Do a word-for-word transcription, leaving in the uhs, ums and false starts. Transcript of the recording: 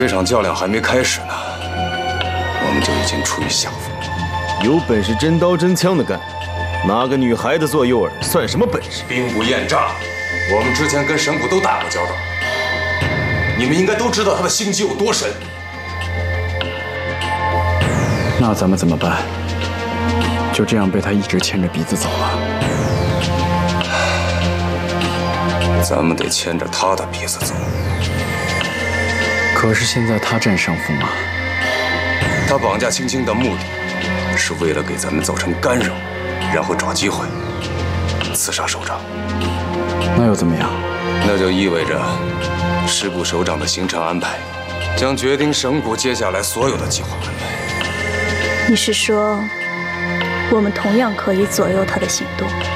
这场较量还没开始呢，我们就已经处于下风了。 有本事真刀真枪的干，拿个女孩子做诱饵算什么本事？ 兵不厌诈，我们之前跟神谷都打过交道，你们应该都知道他的心机有多深。 那咱们怎么办？就这样被他一直牵着鼻子走了？ 咱们得牵着他的鼻子走。 可是现在他占上风啊！ 他绑架青青的目的，是为了给咱们造成干扰，然后找机会刺杀首长。 那又怎么样？ 那就意味着师部首长的行程安排，将决定神谷接下来所有的计划安排。 你是说，我们同样可以左右他的行动？